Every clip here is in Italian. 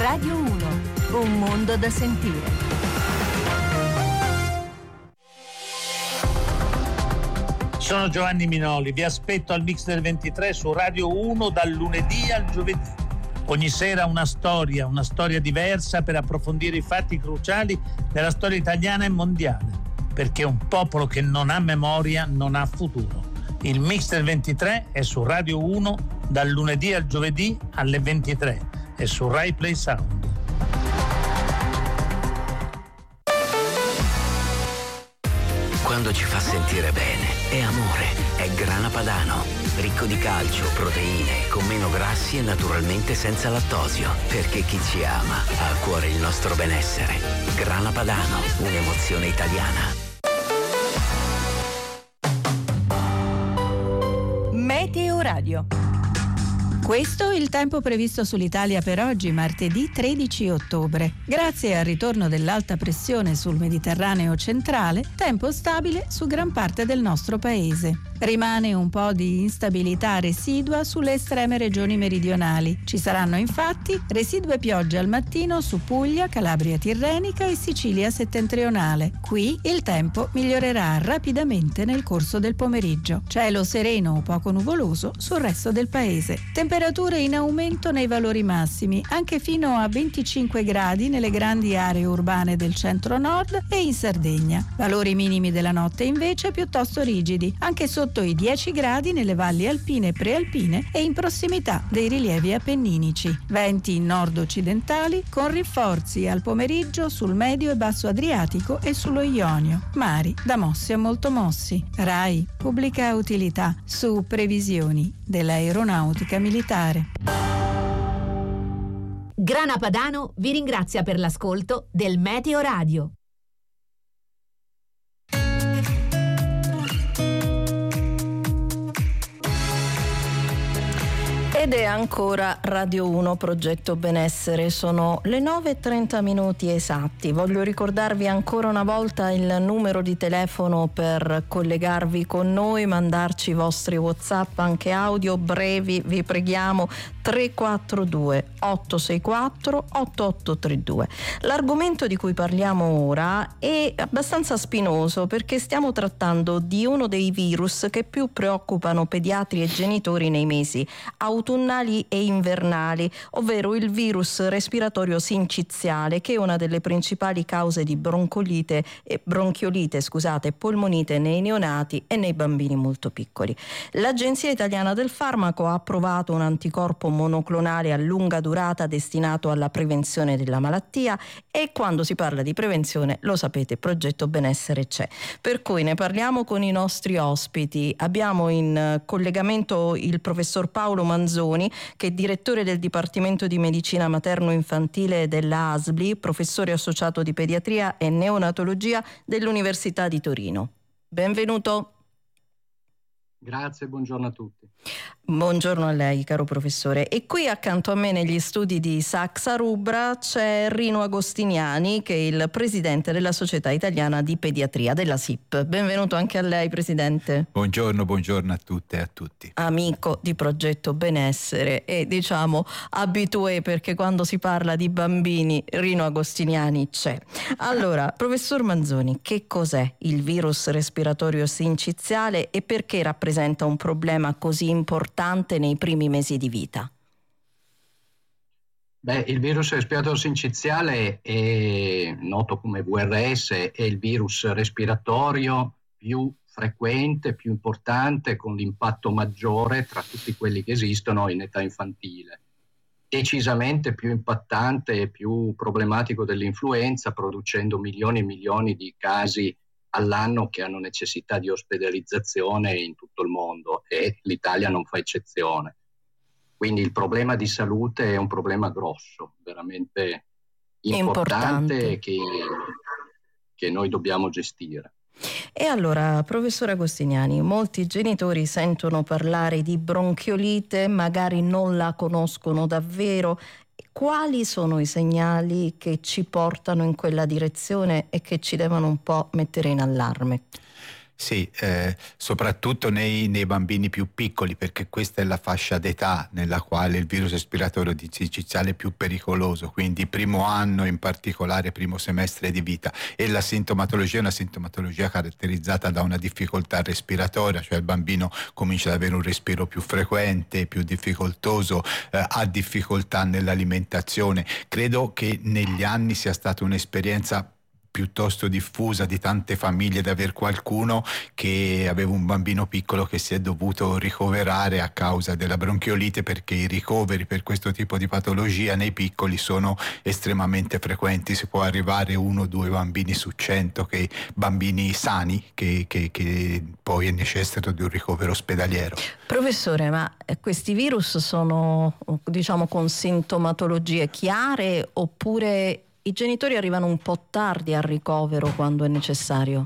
Radio 1, un mondo da sentire. Sono Giovanni Minoli, vi aspetto al Mix del 23 su Radio 1 dal lunedì al giovedì. Ogni sera una storia diversa per approfondire i fatti cruciali della storia italiana e mondiale, perché un popolo che non ha memoria non ha futuro. Il Mix del 23 è su Radio 1 dal lunedì al giovedì alle 23 e su Rai Play Sound. Quando ci fa sentire bene, è amore, è Grana Padano. Ricco di calcio, proteine, con meno grassi e naturalmente senza lattosio. Perché chi ci ama ha a cuore il nostro benessere. Grana Padano, un'emozione italiana. Meteo Radio. Questo è il tempo previsto sull'Italia per oggi, martedì 13 ottobre. Grazie al ritorno dell'alta pressione sul Mediterraneo centrale, tempo stabile su gran parte del nostro paese. Rimane un po' di instabilità residua sulle estreme regioni meridionali. Ci saranno infatti residue piogge al mattino su Puglia, Calabria tirrenica e Sicilia settentrionale. Qui il tempo migliorerà rapidamente nel corso del pomeriggio. Cielo sereno o poco nuvoloso sul resto del paese. Temperature in aumento nei valori massimi, anche fino a 25 gradi nelle grandi aree urbane del centro-nord e in Sardegna. Valori minimi della notte invece piuttosto rigidi, anche sotto i 10 gradi nelle valli alpine e prealpine e in prossimità dei rilievi appenninici. Venti nord-occidentali con rinforzi al pomeriggio sul medio e basso Adriatico e sullo Ionio. Mari da mossi a molto mossi. Rai, pubblica utilità su previsioni dell'aeronautica militare. Grana Padano vi ringrazia per l'ascolto del Meteo Radio. Ed è ancora Radio 1 Progetto Benessere, sono le 9:30 esatti. Voglio ricordarvi ancora una volta il numero di telefono per collegarvi con noi, mandarci i vostri WhatsApp anche audio brevi, vi preghiamo, 342 864 8832. L'argomento di cui parliamo ora è abbastanza spinoso perché stiamo trattando di uno dei virus che più preoccupano pediatri e genitori nei mesi autunnali e invernali, ovvero il virus respiratorio sinciziale, che è una delle principali cause di bronchiolite e polmonite nei neonati e nei bambini molto piccoli. L'Agenzia Italiana del Farmaco ha approvato un anticorpo monoclonale a lunga durata destinato alla prevenzione della malattia e quando si parla di prevenzione, lo sapete, Progetto Benessere c'è. Per cui ne parliamo con i nostri ospiti. Abbiamo in collegamento il professor Paolo Manzoni, che è direttore del Dipartimento di Medicina Materno-Infantile della ASBLI, professore associato di pediatria e neonatologia dell'Università di Torino. Benvenuto. Grazie, buongiorno a tutti. Buongiorno a lei, caro professore. E qui accanto a me negli studi di Saxa Rubra c'è Rino Agostiniani, che è il presidente della Società Italiana di Pediatria, della SIP. Benvenuto anche a lei, presidente. Buongiorno a tutte e a tutti. Amico di Progetto Benessere e diciamo abitué, perché quando si parla di bambini Rino Agostiniani c'è. Allora, professor Manzoni, che cos'è il virus respiratorio sinciziale e perché rappresenta un problema così importante nei primi mesi di vita? Il virus respiratorio sinciziale è noto come VRS, è il virus respiratorio più frequente, più importante, con l'impatto maggiore tra tutti quelli che esistono in età infantile. Decisamente più impattante e più problematico dell'influenza, producendo milioni e milioni di casi all'anno che hanno necessità di ospedalizzazione in tutto il mondo e l'Italia non fa eccezione. Quindi il problema di salute è un problema grosso, veramente importante che noi dobbiamo gestire. E allora, professore Agostiniani, molti genitori sentono parlare di bronchiolite, magari non la conoscono davvero. Quali sono i segnali che ci portano in quella direzione e che ci devono un po' mettere in allarme? Sì, soprattutto nei bambini più piccoli, perché questa è la fascia d'età nella quale il virus respiratorio sinciziale è più pericoloso, quindi primo anno, in particolare primo semestre di vita. E la sintomatologia è una sintomatologia caratterizzata da una difficoltà respiratoria, cioè il bambino comincia ad avere un respiro più frequente, più difficoltoso, ha difficoltà nell'alimentazione. Credo che negli anni sia stata un'esperienza piuttosto diffusa di tante famiglie, ad aver qualcuno che aveva un bambino piccolo che si è dovuto ricoverare a causa della bronchiolite, perché i ricoveri per questo tipo di patologia nei piccoli sono estremamente frequenti. Si può arrivare 1 o 2 bambini su 100, bambini sani che poi necessitano di un ricovero ospedaliero. Professore, ma questi virus sono, diciamo, con sintomatologie chiare, oppure i genitori arrivano un po' tardi al ricovero quando è necessario?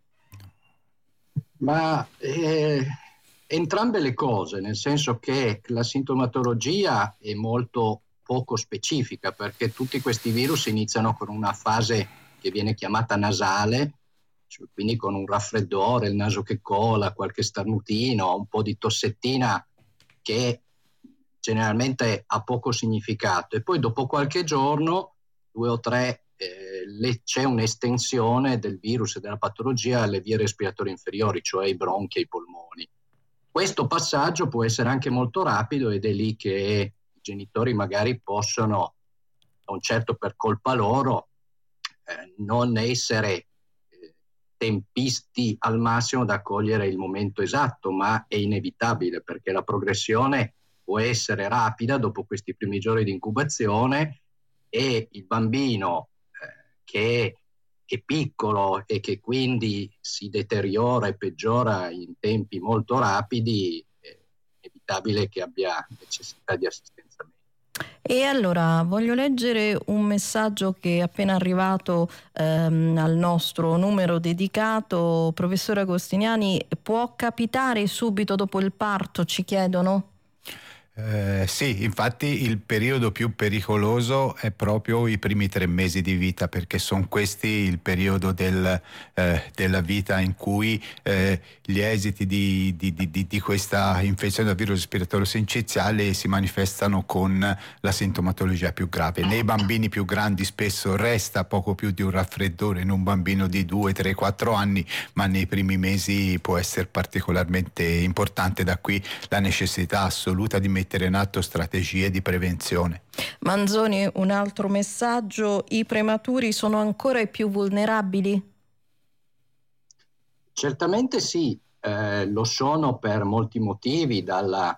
Ma entrambe le cose, nel senso che la sintomatologia è molto poco specifica, perché tutti questi virus iniziano con una fase che viene chiamata nasale, cioè quindi con un raffreddore, il naso che cola, qualche starnutino, un po' di tossettina che generalmente ha poco significato, e poi dopo qualche giorno, 2 o 3, c'è un'estensione del virus e della patologia alle vie respiratorie inferiori, cioè ai bronchi e ai polmoni. Questo passaggio può essere anche molto rapido, ed è lì che i genitori magari possono, non certo per colpa loro, non essere tempisti al massimo da cogliere il momento esatto, ma è inevitabile, perché la progressione può essere rapida dopo questi primi giorni di incubazione, e il bambino che è piccolo e che quindi si deteriora e peggiora in tempi molto rapidi, è inevitabile che abbia necessità di assistenza medica. E allora voglio leggere un messaggio che è appena arrivato al nostro numero dedicato. Professore Agostiniani, può capitare subito dopo il parto, ci chiedono? Sì, infatti il periodo più pericoloso è proprio i primi 3 mesi di vita, perché sono questi il periodo della vita in cui gli esiti di questa infezione da virus respiratorio sinciziale si manifestano con la sintomatologia più grave. Nei bambini più grandi spesso resta poco più di un raffreddore, in un bambino di 2, 3, 4 anni, ma nei primi mesi può essere particolarmente importante. Da qui la necessità assoluta di mettere in atto strategie di prevenzione. Manzoni, un altro messaggio: i prematuri sono ancora i più vulnerabili? Certamente sì, lo sono per molti motivi, dalla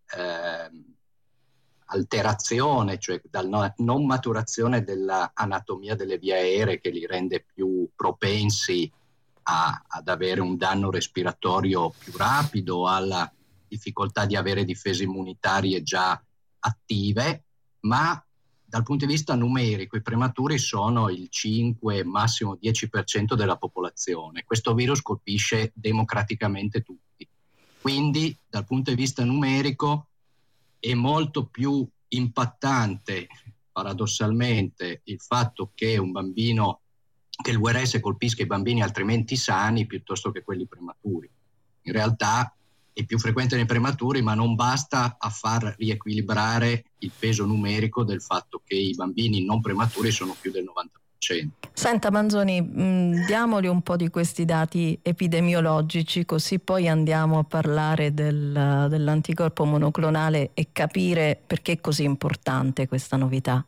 alterazione, cioè dalla non maturazione dell'anatomia delle vie aeree, che li rende più propensi ad avere un danno respiratorio più rapido, alla difficoltà di avere difese immunitarie già attive, ma dal punto di vista numerico i prematuri sono il 5, massimo 10% della popolazione. Questo virus colpisce democraticamente tutti. Quindi dal punto di vista numerico è molto più impattante, paradossalmente, il fatto che il VRS colpisca i bambini altrimenti sani piuttosto che quelli prematuri. In realtà è più frequente nei prematuri, ma non basta a far riequilibrare il peso numerico del fatto che i bambini non prematuri sono più del 90%. Senta Manzoni, diamoli un po' di questi dati epidemiologici, così poi andiamo a parlare dell'anticorpo monoclonale e capire perché è così importante questa novità.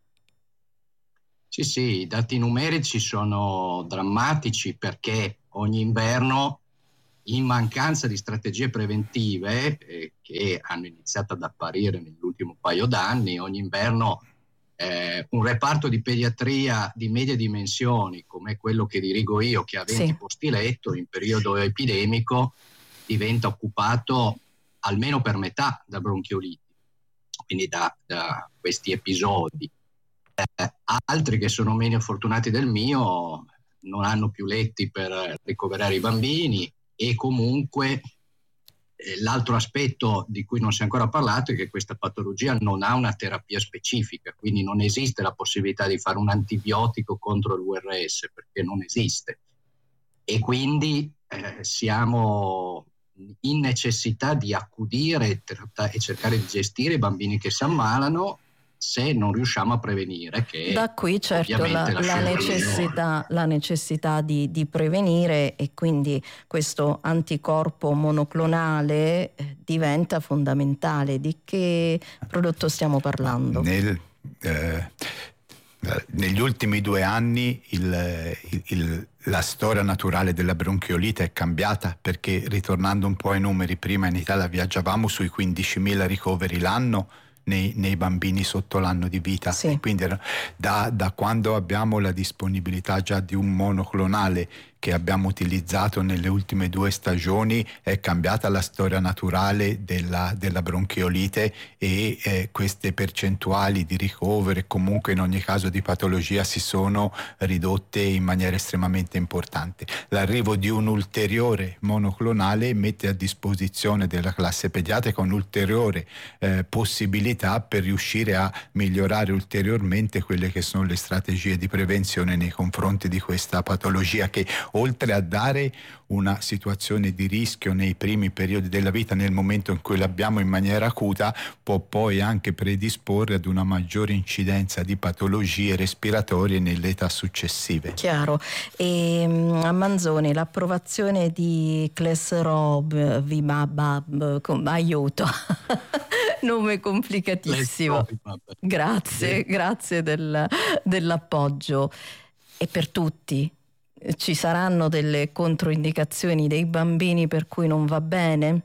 Sì, i dati numerici sono drammatici, perché ogni inverno, in mancanza di strategie preventive che hanno iniziato ad apparire nell'ultimo paio d'anni, ogni inverno un reparto di pediatria di medie dimensioni, come quello che dirigo io, che ha 20 posti letto, in periodo epidemico diventa occupato almeno per metà da bronchioliti, quindi da questi episodi. Altri, che sono meno fortunati del mio, non hanno più letti per ricoverare i bambini, e comunque l'altro aspetto di cui non si è ancora parlato è che questa patologia non ha una terapia specifica, quindi non esiste la possibilità di fare un antibiotico contro il VRS, perché non esiste, e quindi siamo in necessità di accudire e cercare di gestire i bambini che si ammalano se non riusciamo a prevenire. Che da qui certo la necessità di prevenire, e quindi questo anticorpo monoclonale diventa fondamentale. Di che prodotto stiamo parlando? Negli ultimi 2 anni la storia naturale della bronchiolite è cambiata, perché, ritornando un po' ai numeri, prima in Italia viaggiavamo sui 15.000 ricoveri l'anno nei bambini sotto l'anno di vita. Sì. Quindi da quando abbiamo la disponibilità già di un monoclonale che abbiamo utilizzato nelle ultime 2 stagioni, è cambiata la storia naturale della bronchiolite, e queste percentuali di ricovero e comunque in ogni caso di patologia si sono ridotte in maniera estremamente importante. L'arrivo di un ulteriore monoclonale mette a disposizione della classe pediatrica un'ulteriore possibilità per riuscire a migliorare ulteriormente quelle che sono le strategie di prevenzione nei confronti di questa patologia, che oltre a dare una situazione di rischio nei primi periodi della vita, nel momento in cui l'abbiamo in maniera acuta, può poi anche predisporre ad una maggiore incidenza di patologie respiratorie nelle età successive. Chiaro. E a Manzoni, l'approvazione di Clesrovimab, aiuto, nome complicatissimo. Grazie dell'appoggio. E per tutti? Ci saranno delle controindicazioni dei bambini per cui non va bene?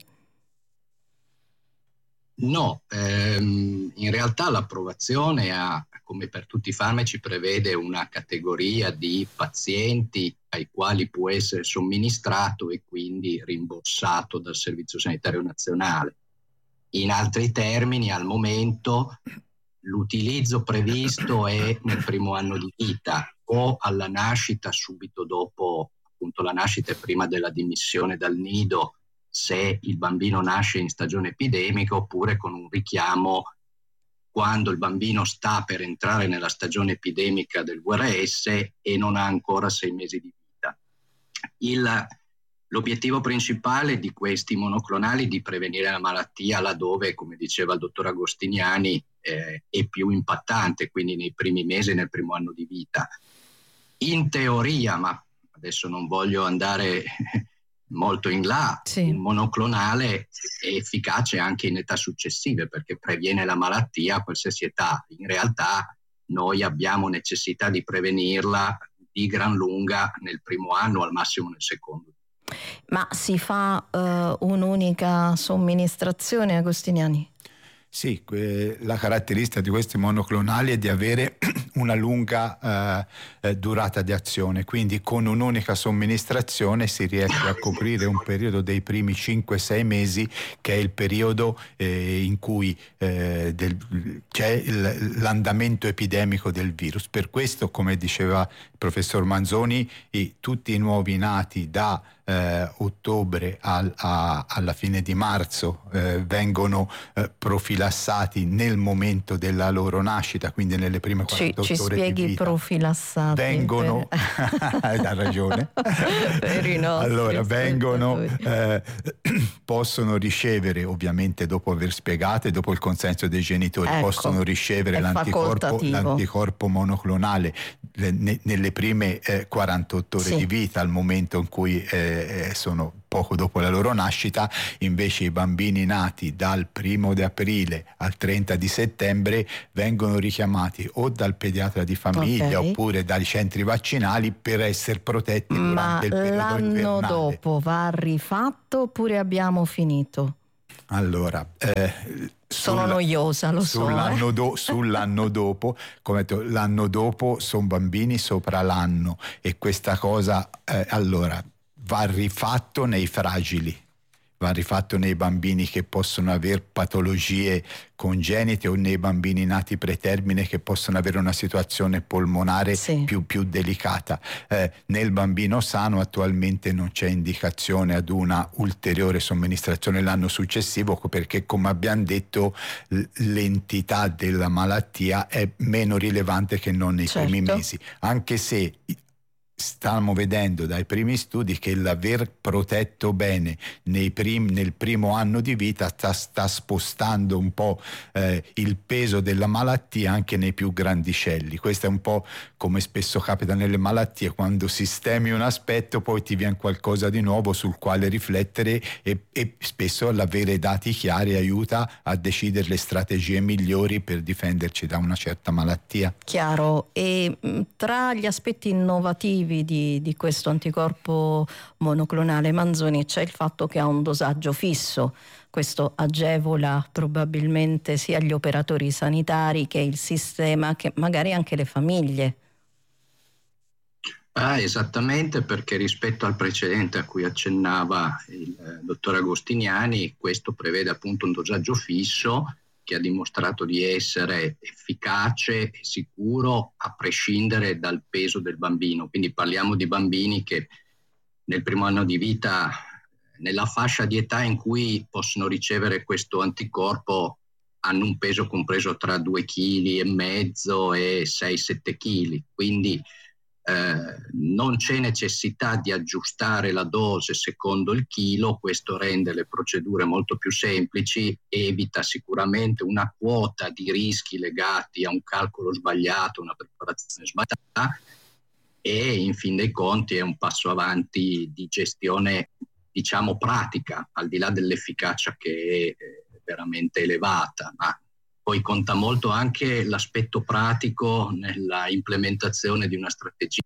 No, in realtà l'approvazione come per tutti i farmaci, prevede una categoria di pazienti ai quali può essere somministrato e quindi rimborsato dal Servizio Sanitario Nazionale. In altri termini, al momento l'utilizzo previsto è nel primo anno di vita o alla nascita, subito dopo appunto la nascita e prima della dimissione dal nido, se il bambino nasce in stagione epidemica, oppure con un richiamo quando il bambino sta per entrare nella stagione epidemica del VRS e non ha ancora 6 mesi di vita. L'obiettivo principale di questi monoclonali è di prevenire la malattia laddove, come diceva il dottor Agostiniani, è più impattante, quindi nei primi mesi e nel primo anno di vita. In teoria, ma adesso non voglio andare molto in là, sì, un monoclonale è efficace anche in età successive perché previene la malattia a qualsiasi età. In realtà noi abbiamo necessità di prevenirla di gran lunga nel primo anno, al massimo nel secondo. Ma si fa un'unica somministrazione, Agostiniani? Sì, la caratteristica di questi monoclonali è di avere una lunga durata di azione, quindi con un'unica somministrazione si riesce a coprire un periodo dei primi 5-6 mesi, che è il periodo in cui c'è l'andamento epidemico del virus. Per questo, come diceva il professor Manzoni, tutti i nuovi nati da ottobre alla fine di marzo vengono profilassati nel momento della loro nascita, quindi nelle prime 48 ci ore di vita. Ci spieghi profilassati? Vengono, ha ragione. Allora, possono ricevere, ovviamente dopo aver spiegato e dopo il consenso dei genitori, possono ricevere l'anticorpo monoclonale nelle prime 48 ore di vita, al momento in cui sono poco dopo la loro nascita. Invece i bambini nati dal 1 di aprile al 30 di settembre vengono richiamati o dal pediatra di famiglia oppure dai centri vaccinali per essere protetti durante il periodo invernale. L'anno dopo va rifatto oppure abbiamo finito? Allora, sono noiosa, lo so. Sull'anno dopo, come detto, l'anno dopo sono bambini sopra l'anno, e questa cosa allora va rifatto nei fragili, va rifatto nei bambini che possono avere patologie congenite o nei bambini nati pretermine che possono avere una situazione polmonare più delicata. Nel bambino sano attualmente non c'è indicazione ad una ulteriore somministrazione l'anno successivo, perché, come abbiamo detto, l'entità della malattia è meno rilevante che non nei primi mesi, anche se stiamo vedendo dai primi studi che l'aver protetto bene nel primo anno di vita sta spostando un po' il peso della malattia anche nei più grandicelli. Questo è un po' come spesso capita nelle malattie: quando sistemi un aspetto poi ti viene qualcosa di nuovo sul quale riflettere, e spesso l'avere dati chiari aiuta a decidere le strategie migliori per difenderci da una certa malattia. Chiaro. E tra gli aspetti innovativi di questo anticorpo monoclonale Manzoni c'è il fatto che ha un dosaggio fisso. Questo agevola probabilmente sia gli operatori sanitari che il sistema, che magari anche le famiglie. Esattamente, perché rispetto al precedente a cui accennava il dottor Agostiniani, questo prevede appunto un dosaggio fisso che ha dimostrato di essere efficace e sicuro a prescindere dal peso del bambino. Quindi parliamo di bambini che nel primo anno di vita, nella fascia di età in cui possono ricevere questo anticorpo, hanno un peso compreso tra 2,5 kg e 6-7 kg. Quindi non c'è necessità di aggiustare la dose secondo il chilo. Questo rende le procedure molto più semplici, evita sicuramente una quota di rischi legati a un calcolo sbagliato, una preparazione sbagliata, e in fin dei conti è un passo avanti di gestione, diciamo, pratica, al di là dell'efficacia che è veramente elevata, ma poi conta molto anche l'aspetto pratico nella implementazione di una strategia.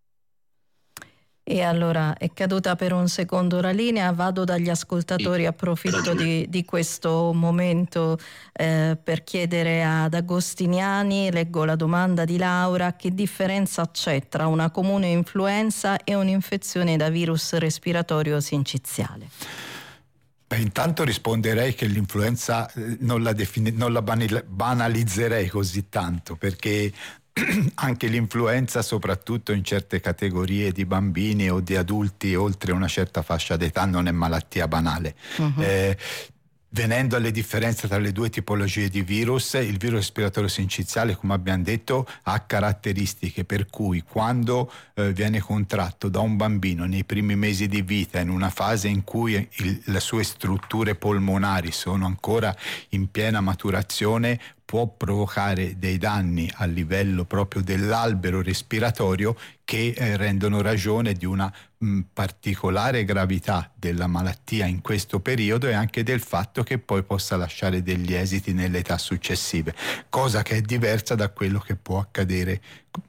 E allora è caduta per un secondo la linea, vado dagli ascoltatori, sì, approfitto di questo momento per chiedere ad Agostiniani, leggo la domanda di Laura: che differenza c'è tra una comune influenza e un'infezione da virus respiratorio sinciziale? Intanto risponderei che l'influenza non la banalizzerei così tanto, perché anche l'influenza, soprattutto in certe categorie di bambini o di adulti oltre una certa fascia d'età, non è malattia banale. Uh-huh. Venendo alle differenze tra le due tipologie di virus, il virus respiratorio sinciziale, come abbiamo detto, ha caratteristiche per cui quando viene contratto da un bambino nei primi mesi di vita, in una fase in cui le sue strutture polmonari sono ancora in piena maturazione, può provocare dei danni a livello proprio dell'albero respiratorio che rendono ragione di una particolare gravità della malattia in questo periodo, e anche del fatto che poi possa lasciare degli esiti nelle età successive, cosa che è diversa da quello che può accadere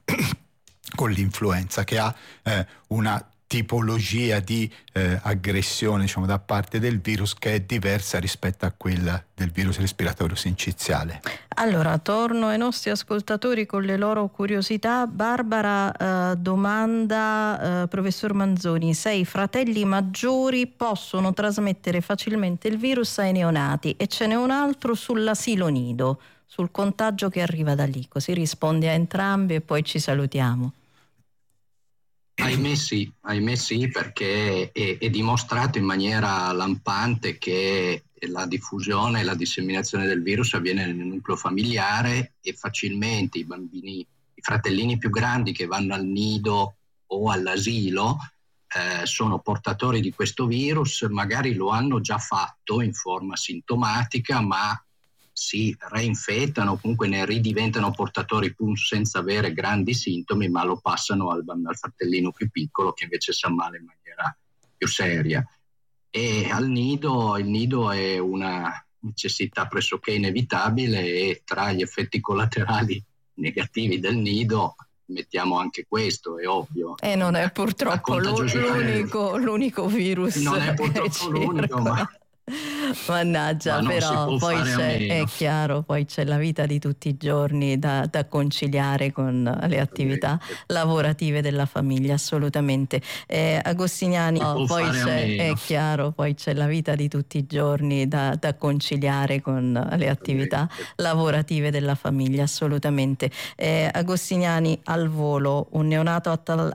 con l'influenza, che ha una tipologia di aggressione, diciamo, da parte del virus che è diversa rispetto a quella del virus respiratorio sinciziale. Allora, torno ai nostri ascoltatori con le loro curiosità. Barbara domanda, professor Manzoni, se i fratelli maggiori possono trasmettere facilmente il virus ai neonati, e ce n'è un altro sull'asilo nido, sul contagio che arriva da lì. Così risponde a entrambi e poi ci salutiamo. Ahimè sì, perché è dimostrato in maniera lampante che la diffusione e la disseminazione del virus avviene nel nucleo familiare, e facilmente i fratellini più grandi che vanno al nido o all'asilo sono portatori di questo virus. Magari lo hanno già fatto in forma sintomatica, ma si reinfettano, comunque ne ridiventano portatori pur senza avere grandi sintomi, ma lo passano al fratellino più piccolo, che invece si ammala in maniera più seria. E il nido è una necessità pressoché inevitabile, e tra gli effetti collaterali negativi del nido mettiamo anche questo, è ovvio. E non è purtroppo l'unico virus. Non è purtroppo l'unico, ma... Mannaggia, però poi è chiaro, poi c'è la vita di tutti i giorni da conciliare con le attività lavorative della famiglia, assolutamente. Agostiniani, è chiaro, poi c'è la vita di tutti i giorni da conciliare con le attività lavorative della famiglia, assolutamente. Agostiniani, al volo, un neonato